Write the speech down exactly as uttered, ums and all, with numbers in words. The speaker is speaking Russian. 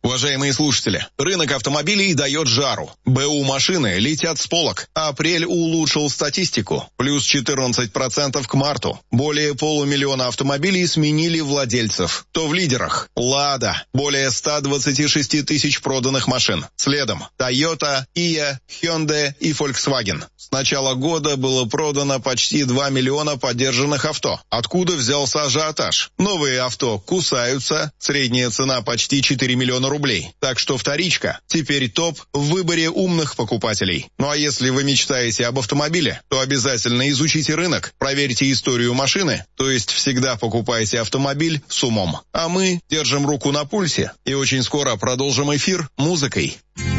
Уважаемые слушатели, рынок автомобилей дает жару. БУ машины летят с полок. Апрель улучшил статистику. Плюс четырнадцать процентов к марту. Более полумиллиона автомобилей сменили владельцев. То в лидерах «Лада». Более ста двадцати шести тысяч проданных машин. Следом Toyota, Kia, Hyundai и Volkswagen. С начала года было продано почти два миллиона подержанных авто. Откуда взялся ажиотаж? Новые авто кусаются. Средняя цена почти четыре миллиона рублей. рублей. Так что вторичка теперь топ в выборе умных покупателей. Ну а если вы мечтаете об автомобиле, то обязательно изучите рынок, проверьте историю машины, то есть всегда покупайте автомобиль с умом. А мы держим руку на пульсе и очень скоро продолжим эфир музыкой.